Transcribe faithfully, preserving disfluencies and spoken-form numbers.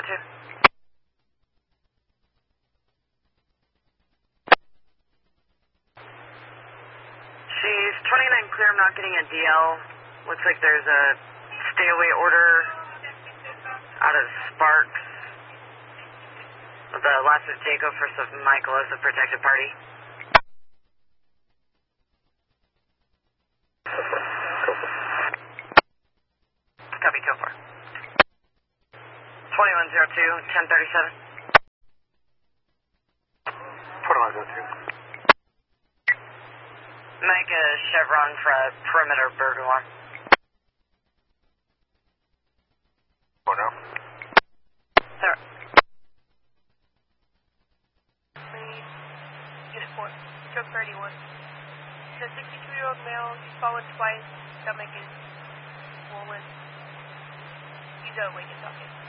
two. She's twenty-nine clear, I'm not getting a D L. Looks like there's a stay away order out of Sparks. The last is Jacob, first of Michael as the protected party. Copy, two four. twenty-one oh two, ten thirty-seven. twenty-one oh two. Make a Chevron for a perimeter burglar alarm. Oh no. Sir. Unit four, stroke thirty-one. The sixty-two-year-old male, he's fallen twice, stomach is swollen. He's awake and talking.